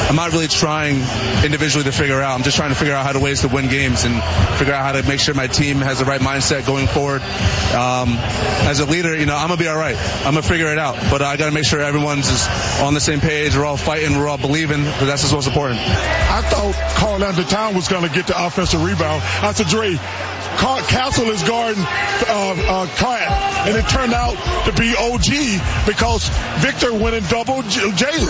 I'm not really trying individually to figure out. I'm just trying to figure out how to ways to win games and figure out how to make sure my team has the right mindset going forward. As a leader, I'm going to be all right. I'm going to figure it out. But I got to make sure everyone's just on the same page. We're all fighting. We're all believing, because that's what's important. I thought Karl-Anthony Towns was going to get the offensive rebound. I said, Dre, Castle is guarding Clint, and it turned out to be OG because Victor went and doubled Jalen.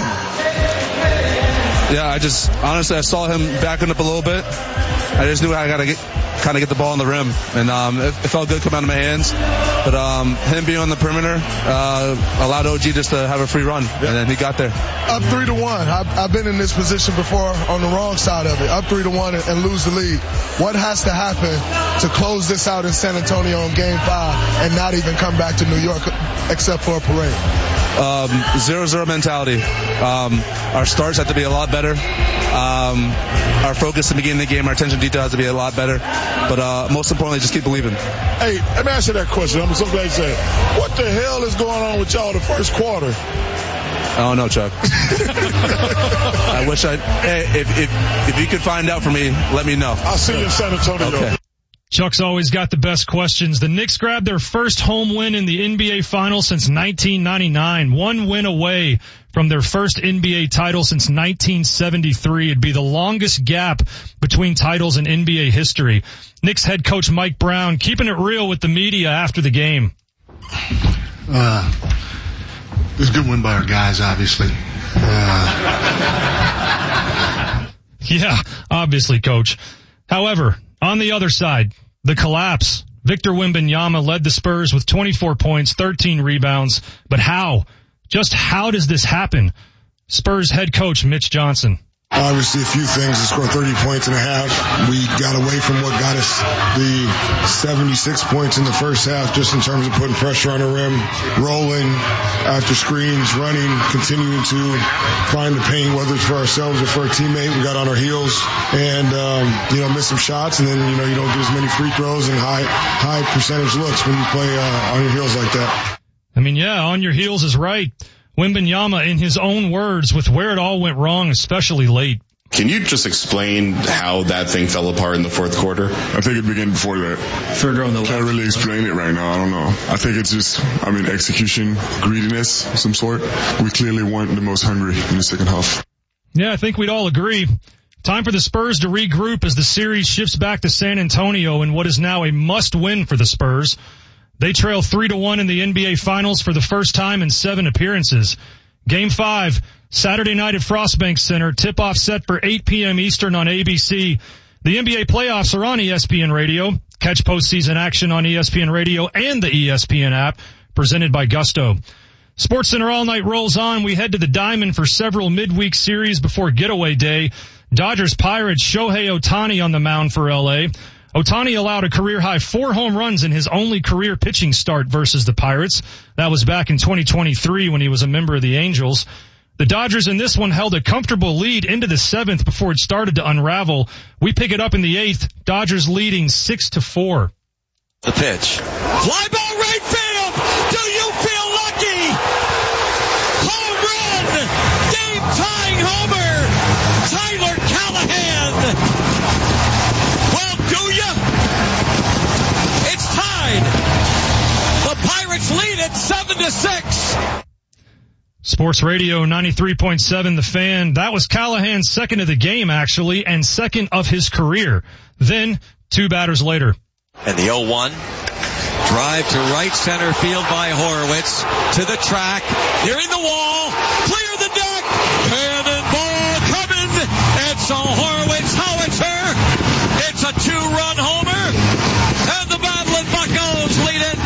Yeah, honestly, I saw him backing up a little bit. I just knew I got to get the ball on the rim, and it felt good coming out of my hands. But him being on the perimeter allowed OG just to have a free run, and then he got there. Up 3-1. I've been in this position before on the wrong side of it. Up 3-1 and lose the lead. What has to happen to close this out in San Antonio in Game 5 and not even come back to New York except for a parade? 0-0 mentality. Our starts have to be a lot better. Our focus at the beginning of the game, our attention to detail has to be a lot better. But most importantly, just keep believing. Hey, let me ask you that question. I'm so glad you said it. What the hell is going on with y'all the first quarter? I don't know, Chuck. I wish if you could find out for me, let me know. I'll see you in San Antonio. Okay. Chuck's always got the best questions. The Knicks grabbed their first home win in the NBA Finals since 1999. One win away from their first NBA title since 1973. It'd be the longest gap between titles in NBA history. Knicks head coach Mike Brown keeping it real with the media after the game. It was a good win by our guys, obviously. Yeah, obviously, Coach. However, on the other side, the collapse. Victor Wembanyama led the Spurs with 24 points, 13 rebounds. But how? Just how does this happen? Spurs head coach Mitch Johnson. Obviously, a few things. We scored 30 points and a half. We got away from what got us the 76 points in the first half, just in terms of putting pressure on the rim, rolling after screens, running, continuing to find the paint, whether it's for ourselves or for a teammate. We got on our heels and, missed some shots, and then, you don't do as many free throws and high percentage looks when you play on your heels like that. On your heels is right. Wembanyama, in his own words, with where it all went wrong, especially late. Can you just explain how that thing fell apart in the fourth quarter? I think it began before that. Further on the left. Can't really explain it right now. I don't know. I think it's just, execution, greediness of some sort. We clearly weren't the most hungry in the second half. Yeah, I think we'd all agree. Time for the Spurs to regroup as the series shifts back to San Antonio in what is now a must-win for the Spurs. They trail 3-1 in the NBA Finals for the first time in 7 appearances. Game 5, Saturday night at Frostbank Center, tip-off set for 8 p.m. Eastern on ABC. The NBA playoffs are on ESPN Radio. Catch postseason action on ESPN Radio and the ESPN app, presented by Gusto. SportsCenter All Night rolls on. We head to the Diamond for several midweek series before Getaway Day. Dodgers-Pirates, Shohei Ohtani on the mound for L.A. Ohtani allowed a career-high 4 home runs in his only career pitching start versus the Pirates. That was back in 2023 when he was a member of the Angels. The Dodgers in this one held a comfortable lead into the 7th before it started to unravel. We pick it up in the 8th, Dodgers leading 6-4. The pitch. Fly ball right field! Do you feel lucky? Home run! Game-tying homer! Tyler Callahan! Do ya? It's tied. The Pirates lead it 7-6. Sports Radio 93.7 The Fan. That was Callahan's second of the game, actually, and second of his career. Then, 2 batters later. And the 0-1. Drive to right center field by Horowitz. To the track. Nearing the wall. Clear the deck. Cannonball coming. It's a Horowitz howitzer. It's a 2-run homer, and the Badland Buccos lead it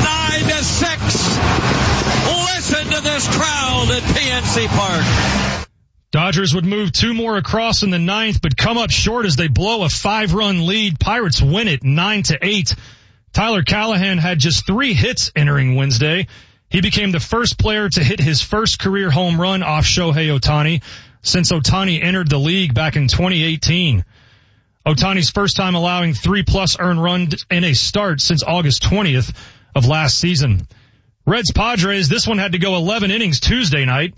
9-6. Listen to this crowd at PNC Park. Dodgers would move 2 more across in the 9th, but come up short as they blow a 5-run lead. Pirates win it 9-8. Tyler Callahan had just 3 hits entering Wednesday. He became the first player to hit his first career home run off Shohei Ohtani since Ohtani entered the league back in 2018. Ohtani's first time allowing 3+ earned runs in a start since August 20th of last season. Reds Padres, this one had to go 11 innings Tuesday night.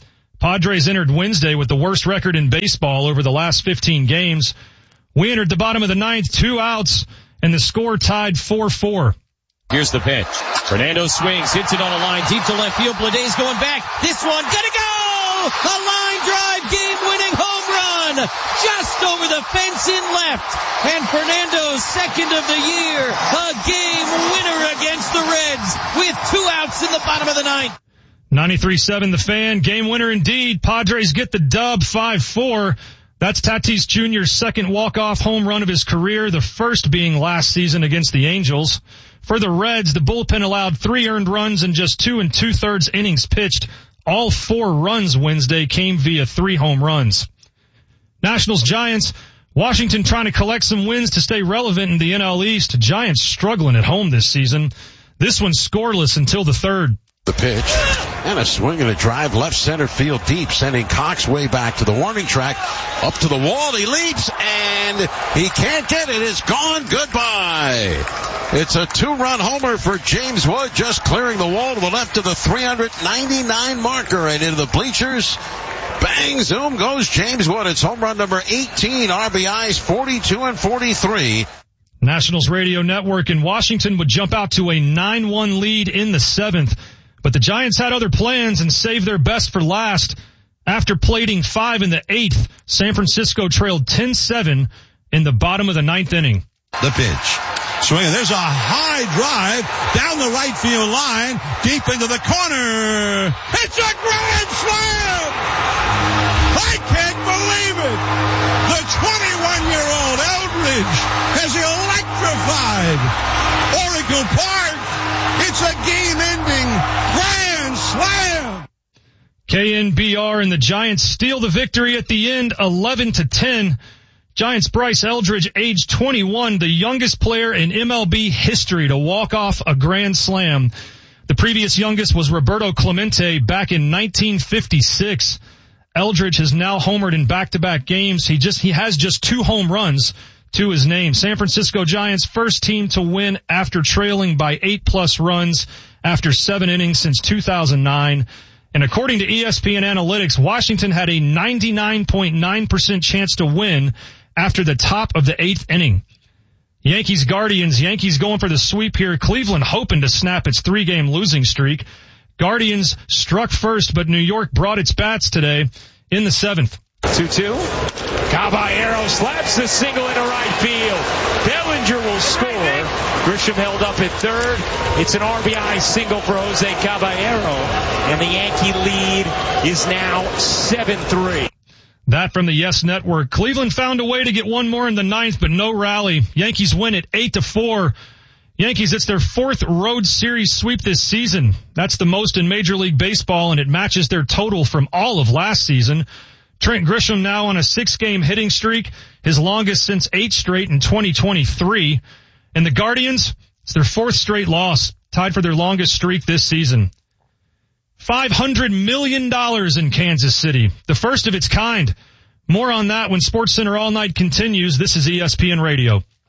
Padres entered Wednesday with the worst record in baseball over the last 15 games. We entered the bottom of the ninth, 2 outs, and the score tied 4-4. Here's the pitch. Fernando swings, hits it on a line deep to left field. Blede's going back. This one, gonna go! A line drive, game-winning home run! Just over the fence in left. And Fernando's second of the year. A game winner against the Reds with 2 outs in the bottom of the ninth. 93.7 The Fan, game winner indeed. Padres get the dub 5-4. That's Tatis Jr.'s second walk-off home run of his career, the first being last season against the Angels. For the Reds, the bullpen allowed 3 earned runs in just 2 2/3 innings pitched. All 4 runs Wednesday came via 3 home runs. Nationals Giants, Washington trying to collect some wins to stay relevant in the NL East. Giants struggling at home this season. This one scoreless until the third. The pitch, and a swing and a drive left center field deep, sending Cox way back to the warning track, up to the wall, he leaps, and he can't get it, it's gone, goodbye. It's a 2-run homer for James Wood, just clearing the wall to the left of the 399 marker, right into the bleachers. Bang, zoom goes James Wood, it's home run number 18, RBIs 42 and 43. Nationals Radio Network in Washington would jump out to a 9-1 lead in the 7th. But the Giants had other plans and saved their best for last. After plating 5 in the 8th, San Francisco trailed 10-7 in the bottom of the 9th inning. The pitch. Swing. There's a high drive down the right field line, deep into the corner. It's a grand slam! I can't believe it! The 21-year-old Eldridge has electrified Oracle Park. It's a game-ending grand slam. KNBR and the Giants steal the victory at the end, 11-10. Giants' Bryce Eldridge, age 21, the youngest player in MLB history to walk off a grand slam. The previous youngest was Roberto Clemente back in 1956. Eldridge has now homered in back-to-back games. He has just 2 home runs to his name. San Francisco Giants, first team to win after trailing by 8+ runs after 7 innings since 2009. And according to ESPN Analytics, Washington had a 99.9% chance to win after the top of the 8th inning. Yankees Guardians, Yankees going for the sweep here. Cleveland hoping to snap its 3-game losing streak. Guardians struck first, but New York brought its bats today in the 7th. 2-2. Caballero slaps the single into right field. Bellinger will score. Grisham held up at third. It's an RBI single for Jose Caballero. And the Yankee lead is now 7-3. That from the Yes Network. Cleveland found a way to get one more in the 9th, but no rally. Yankees win it 8-4. Yankees, it's their 4th road series sweep this season. That's the most in Major League Baseball, and it matches their total from all of last season. Trent Grisham now on a 6-game hitting streak, his longest since 8 straight in 2023. And the Guardians, it's their 4th straight loss, tied for their longest streak this season. $500 million in Kansas City, the first of its kind. More on that when SportsCenter All Night continues. This is ESPN Radio.